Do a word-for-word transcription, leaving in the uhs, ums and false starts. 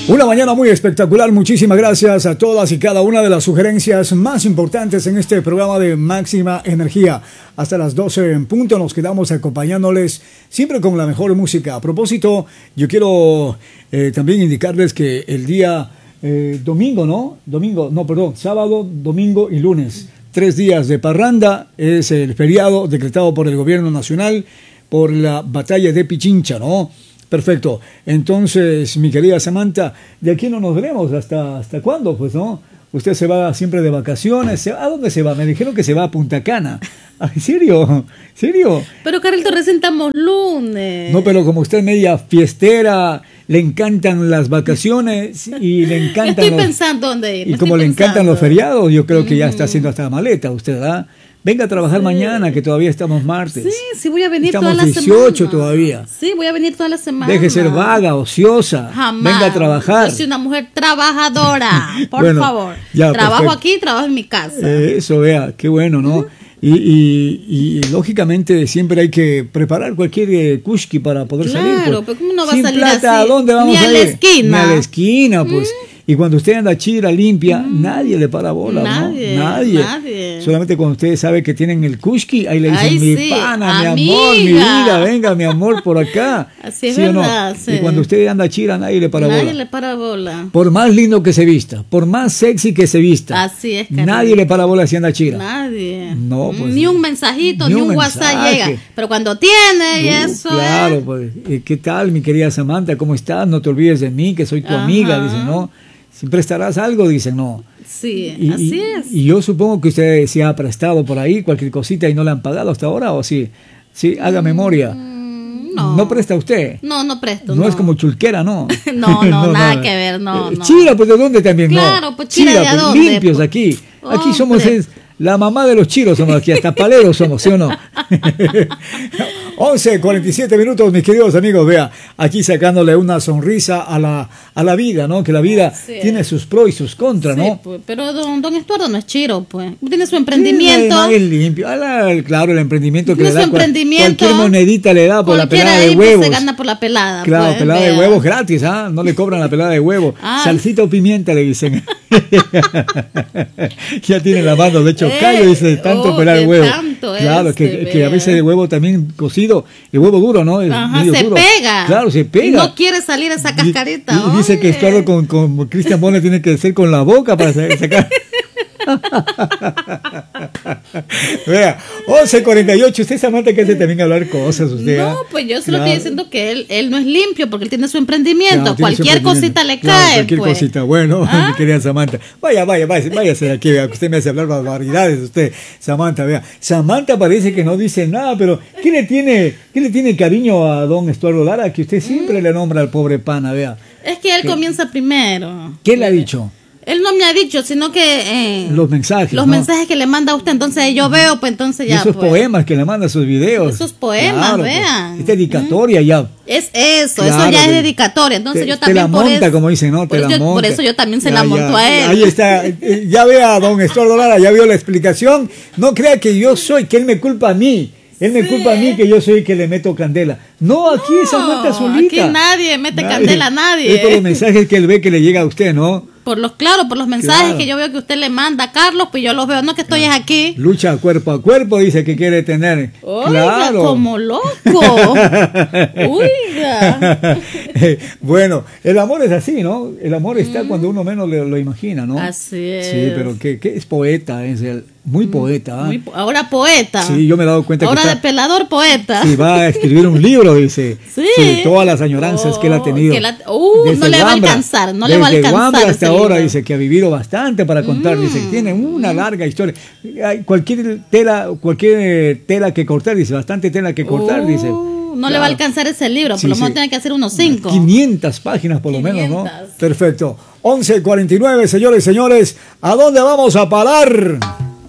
Una mañana muy espectacular, muchísimas gracias a todas y cada una de las sugerencias más importantes en este programa de Máxima Energía. Hasta las doce en punto nos quedamos acompañándoles siempre con la mejor música. A propósito, yo quiero eh, también indicarles que el día eh, domingo, ¿no? Domingo, no, perdón, sábado, domingo y lunes, tres días de parranda, es el feriado decretado por el gobierno nacional por la batalla de Pichincha, ¿no? Perfecto. Entonces, mi querida Samantha, de aquí no nos veremos. ¿Hasta hasta cuándo? Pues, ¿no? Usted se va siempre de vacaciones. ¿A dónde se va? Me dijeron que se va a Punta Cana. ¿En serio? ¿Serio? Pero, Carlito, recién estamos lunes. No, pero como usted es media fiestera, le encantan las vacaciones y le encantan Estoy los, pensando dónde ir. Y como le encantan los feriados, yo creo que mm. ya está haciendo hasta maleta usted, ¿verdad? Venga a trabajar sí. mañana, que todavía estamos martes. Sí, sí voy a venir estamos toda la dieciocho semana. Todavía. Sí, voy a venir toda la semana. Deje ser vaga, ociosa. Jamás. Venga a trabajar. Yo soy una mujer trabajadora, por bueno, favor. Ya, trabajo perfecto. aquí, trabajo en mi casa. Eh, eso, vea, qué bueno, ¿no? Uh-huh. Y, y, y lógicamente siempre hay que preparar cualquier eh, kushki para poder claro, salir. Claro, pero ¿cómo no va Sin a salir plata, así? ¿a dónde vamos Ni a, a ir? la esquina. Ni a la esquina, pues. Mm. Y cuando usted anda chira, limpia, mm. nadie le para bola, nadie, ¿no? Nadie. Nadie. Solamente cuando usted sabe que tienen el kushki, ahí le dicen, Ay, mi sí. pana, Amiga. mi amor, mi vida, venga, mi amor, por acá. Así es ¿Sí verdad, o no? sí. Y cuando usted anda chira, nadie le para nadie bola. Nadie le para bola. Por más lindo que se vista, por más sexy que se vista. Así es, Carlito. Nadie le para bola si anda chira. Nadie. No, pues. Ni un mensajito, ni, ni un, un WhatsApp llega. Pero cuando tiene y no, eso Claro, es... pues. ¿Qué tal, mi querida Samantha? ¿Cómo estás? No te olvides de mí, que soy tu Ajá. amiga. Dice, no. Siempre estarás algo, dicen, no. Sí, y, así es. Y yo supongo que usted se ha prestado por ahí cualquier cosita y no le han pagado hasta ahora, ¿o sí? Sí, haga memoria. Mm, no. ¿No presta usted? No, no presto. No, no. es como chulquera, ¿no? no, no, no, nada que ver, no, eh, no. Chira, pues, ¿de dónde también? Claro, no. pues chira, chira ¿de pues, dónde? limpios Pues, aquí. Aquí hombre. somos es, la mamá de los chiros, somos aquí, hasta paleros somos, ¿sí o no? once cuarenta y siete minutos, mis queridos amigos, vea, aquí sacándole una sonrisa a la, a la vida, ¿no? Que la vida sí. tiene sus pros y sus contras, sí, ¿no? Pues, pero don, don Estuardo no es chiro, pues. Tiene su emprendimiento. Sí, es limpio. Ah, claro, el emprendimiento que tiene le da su emprendimiento. Cualquier monedita le da por la pelada de huevos. Se gana por la pelada. Claro, pues, pelada vea. de huevos gratis, ¿ah? No le cobran la pelada de huevo. Ah. Salsita o pimienta le dicen. Ya tiene la mano de hecho callo, eh, dice, tanto oh, pelar huevo. Claro, este, que, que a veces el huevo también cocido, el huevo duro, ¿no? El Ajá, se duro. pega. Claro, se pega. No quiere salir esa cascarita. Y, y dice que Estuardo con, con Cristian Bonet tiene que ser con la boca para sacar. Vea, once cuarenta y ocho, usted Samantha que hace también hablar cosas usted. No, pues yo solo claro. estoy diciendo que él, él no es limpio porque él tiene su emprendimiento, claro, cualquier su emprendimiento. Cosita le claro, cae cualquier pues. cosita, bueno, ¿Ah? mi querida Samantha, vaya, vaya, vaya, váyase de aquí, vea, que usted me hace hablar barbaridades usted, Samantha, vea, Samantha parece que no dice nada, pero ¿qué le tiene, qué le tiene cariño a don Estuardo Lara que usted siempre mm. le nombra al pobre pana, vea? Es que él ¿Qué? comienza primero. ¿Qué le ha dicho? Él no me ha dicho, sino que... Eh, los mensajes, Los ¿no? mensajes que le manda a usted, entonces yo veo, pues entonces ya... Y esos pues, poemas que le manda, sus videos. Esos poemas, claro, vean. Pues, es dedicatoria ¿Mm? ya. Es eso, claro, eso ya es dedicatoria. Entonces te, yo también... Te la monta, por eso, como dicen, ¿no? Te la yo, monta. Por eso yo también se ya, la monto ya, a él. Ahí está. Ya vea, don Estuardo Lara, ya vio la explicación. No crea que yo soy, que él me culpa a mí. Él me sí. culpa a mí que yo soy el que le meto candela. No, aquí no, esa Samantha solita. Aquí nadie mete nadie. candela a nadie. Es por los mensajes que él ve que le llega a usted, ¿no? Por los, claro, por los mensajes claro. que yo veo que usted le manda a Carlos, pues yo los veo, no que estoy claro. aquí. Lucha cuerpo a cuerpo, dice que quiere tener. Oiga, claro. como loco. Oiga. Bueno, el amor es así, ¿no? El amor está mm. cuando uno menos lo, lo imagina, ¿no? Así es. Sí, pero que, que es poeta, es el muy poeta. Muy, ahora poeta. Sí, yo me he dado cuenta ahora que Ahora de pelador poeta. Sí, va a escribir un libro, dice. Sí. sí todas las añoranzas oh, que él ha tenido. Que la, uh, no le va a alcanzar, no le va a alcanzar. Desde hasta libro. ahora dice que ha vivido bastante para contar, mm. dice que tiene una larga historia. Hay cualquier tela, cualquier tela que cortar, dice, bastante tela que cortar, uh. dice. No claro. le va a alcanzar ese libro, por sí, lo menos sí. tiene que hacer unos cinco. quinientas páginas por lo quinientas. menos, ¿no? Perfecto. once cuarenta y nueve, señores y señores, ¿a dónde vamos a parar?